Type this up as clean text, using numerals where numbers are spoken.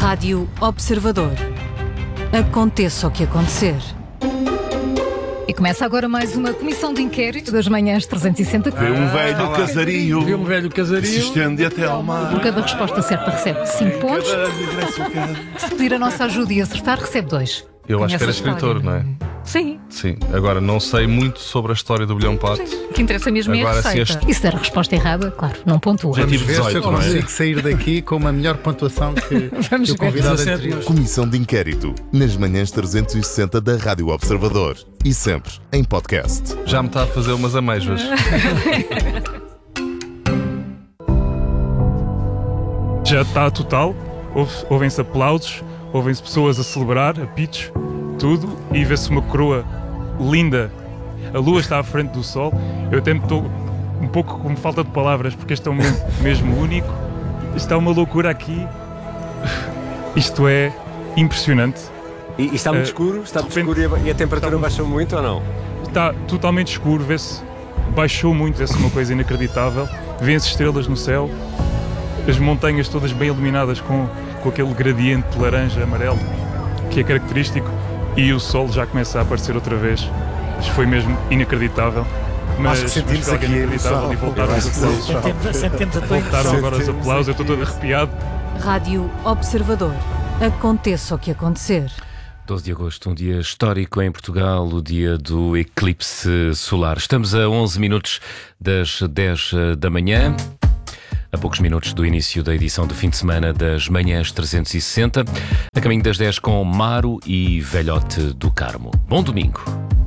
Rádio Observador. Aconteça o que acontecer. E começa agora mais uma comissão de inquérito das manhãs 360. Vê um velho casario. Vê um velho casario. Se estende até ao mar. Por cada resposta certa recebe 5 pontos. Se pedir a nossa ajuda e acertar, recebe 2. Eu acho que era Conhece a escritor, não é? Sim. Sim. Agora, não sei muito sobre a história do Bilhão Pato. O que interessa mesmo é a Agora, se receita. E se der a resposta errada, claro, não pontua. Já tive Ver se eu 18, não é? consigo sair daqui com uma melhor pontuação que Vamos o ver. convidado 17. anterior. Comissão de inquérito nas manhãs 360 da Rádio Observador e sempre em podcast. Já me está a fazer umas amêijoas. Já está total, ouvem-se aplausos, ouvem-se pessoas a celebrar, apitos, tudo, e vê-se uma coroa linda. A lua está à frente do sol. Eu até me estou um pouco com falta de palavras, porque este é um momento mesmo único. Está uma loucura aqui. Isto é impressionante. E está muito escuro? Está muito escuro e a temperatura baixou muito ou não? Está totalmente escuro, vê-se, baixou muito, vê-se uma coisa inacreditável. Vêem-se estrelas no céu, as montanhas todas bem iluminadas com aquele gradiente laranja, amarelo, que é característico, e o sol já começa a aparecer outra vez. Isto foi mesmo inacreditável. Mas Acho que sentimos foi algo aqui inacreditável e voltaram os aplausos. Voltaram agora os aplausos, eu estou todo arrepiado. Rádio Observador. Aconteça o que acontecer. 12 de agosto, um dia histórico em Portugal, o dia do eclipse solar. Estamos a 11 minutos das 10 da manhã. A poucos minutos do início da edição do fim de semana das manhãs 360, a caminho das 10 com Maro e Velhote do Carmo. Bom domingo.